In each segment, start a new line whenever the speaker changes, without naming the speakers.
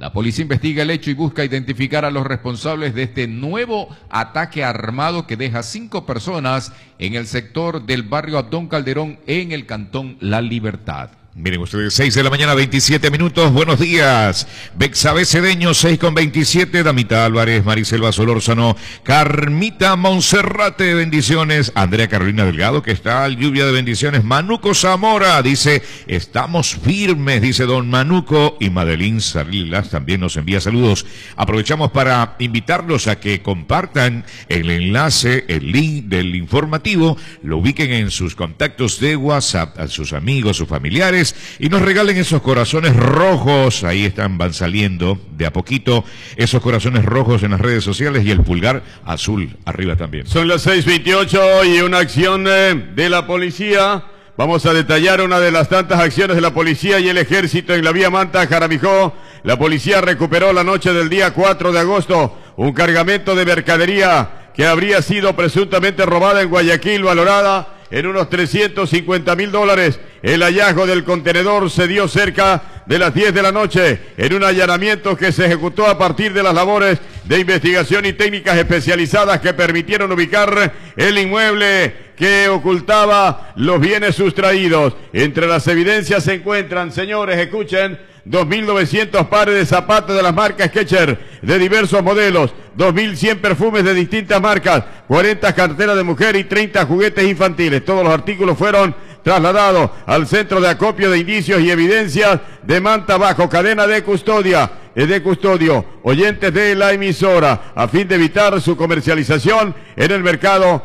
La policía investiga el hecho y busca identificar a los responsables de este nuevo ataque armado que deja 5 personas en el sector del barrio Abdón Calderón en el cantón La Libertad.
Miren ustedes, 6 de la mañana, 27 minutos, buenos días. Bexabe Cedeño, 6:27, Damita Álvarez, Mariselva Solórzano, Carmita Monserrate, bendiciones. Andrea Carolina Delgado, que está al lluvia de bendiciones. Manuco Zamora, dice, estamos firmes, dice don Manuco. Y Madeline Salilas también nos envía saludos. Aprovechamos para invitarlos a que compartan el enlace, el link del informativo, lo ubiquen en sus contactos de WhatsApp, a sus amigos, sus familiares, y nos regalen esos corazones rojos. Ahí van saliendo de a poquito esos corazones rojos en las redes sociales y el pulgar azul arriba también.
Son las 6:28 y una acción de la policía. Vamos a detallar una de las tantas acciones de la policía y el ejército en la vía Manta, Jaramijó. La policía recuperó la noche del día 4 de agosto un cargamento de mercadería que habría sido presuntamente robada en Guayaquil, valorada en unos $350,000. El hallazgo del contenedor se dio cerca de las 10 de la noche en un allanamiento que se ejecutó a partir de las labores de investigación y técnicas especializadas que permitieron ubicar el inmueble que ocultaba los bienes sustraídos. Entre las evidencias se encuentran, señores, escuchen, 2.900 pares de zapatos de las marcas Skechers de diversos modelos, 2.100 perfumes de distintas marcas, 40 carteras de mujer y 30 juguetes infantiles. Todos los artículos fueron trasladados al centro de acopio de indicios y evidencias de Manta bajo cadena de custodia. Oyentes de la emisora, a fin de evitar su comercialización en el mercado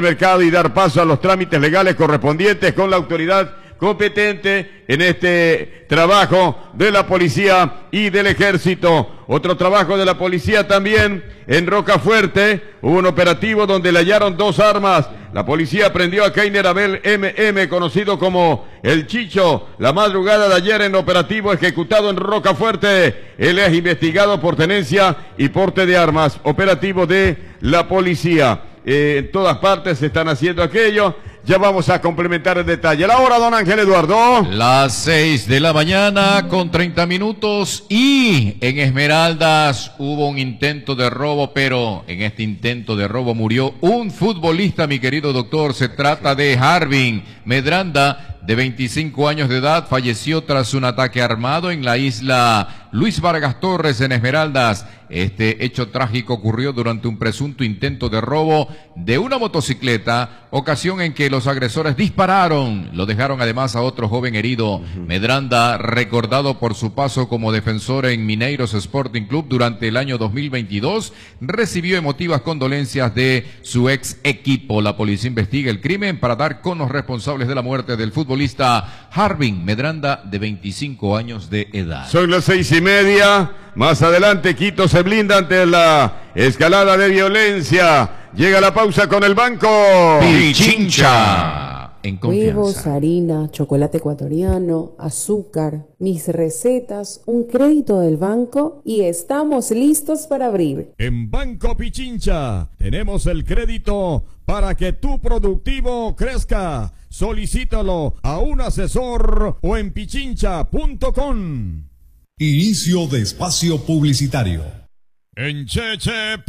y dar paso a los trámites legales correspondientes con la autoridad competente en este trabajo de la policía y del ejército. Otro trabajo de la policía también en Rocafuerte, hubo un operativo donde le hallaron 2 armas. La policía prendió a Keiner Abel MM, conocido como El Chicho, la madrugada de ayer en operativo ejecutado en Rocafuerte. Él es investigado por tenencia y porte de armas, operativo de la policía. En todas partes se están haciendo aquello. Ya vamos a complementar el detalle. La hora, don Ángel Eduardo.
Las 6 de la mañana con 30 minutos y en Esmeraldas hubo un intento de robo, pero en este intento de robo murió un futbolista, mi querido doctor. Se trata de Harvin Medranda, de 25 años de edad, falleció tras un ataque armado en la isla Luis Vargas Torres en Esmeraldas. Este hecho trágico ocurrió durante un presunto intento de robo de una motocicleta, ocasión en que los agresores dispararon. Lo dejaron además a otro joven herido. Medranda, recordado por su paso como defensor en Mineiros Sporting Club durante el año 2022, recibió emotivas condolencias de su ex equipo. La policía investiga el crimen para dar con los responsables de la muerte del futbolista Harvin Medranda, de 25 años de edad.
Son las 6:30. Más adelante, Quito se blinda ante la escalada de violencia. Llega la pausa con el Banco
Pichincha. En confianza.
Huevos, harina, chocolate ecuatoriano, azúcar, mis recetas, un crédito del banco y estamos listos para abrir.
En Banco Pichincha tenemos el crédito para que tu productivo crezca. Solicítalo a un asesor o en pichincha.com.
Inicio de espacio publicitario.
En Che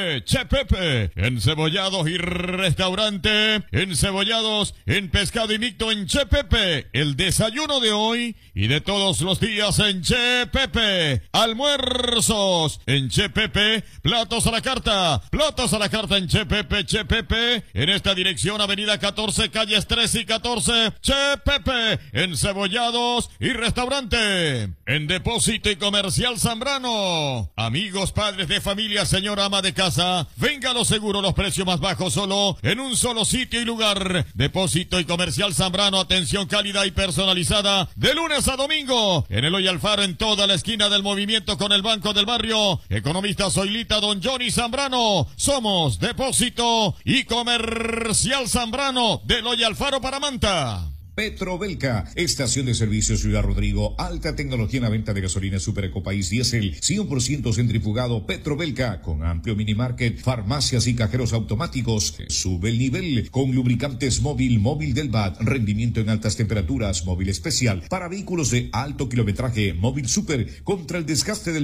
Pepe, encebollados y restaurante, encebollados en pescado y mixto en Che Pepe, el desayuno de hoy y de todos los días en Che Pepe, almuerzos en Che Pepe, platos a la carta en Che Pepe, en esta dirección avenida 14, calles 13 y 14, Che Pepe, encebollados y restaurante, en Depósito y Comercial Zambrano, amigos, padres de familia, señora ama de casa, venga a lo seguro, los precios más bajos solo en un solo sitio y lugar. Depósito y Comercial Zambrano, atención cálida y personalizada de lunes a domingo. En Eloy Alfaro, en toda la esquina del movimiento con el Banco del Barrio. Economista Zoilita, don Johnny Zambrano. Somos Depósito y Comercial Zambrano de Eloy Alfaro para Manta.
Petrobelca, estación de servicio Ciudad Rodrigo, alta tecnología en la venta de gasolina Super Ecopaís Diesel, 100% centrifugado. Petrobelca, con amplio minimarket, farmacias y cajeros automáticos. Sube el nivel con lubricantes móvil del BAT, rendimiento en altas temperaturas, móvil especial para vehículos de alto kilometraje, móvil super contra el desgaste del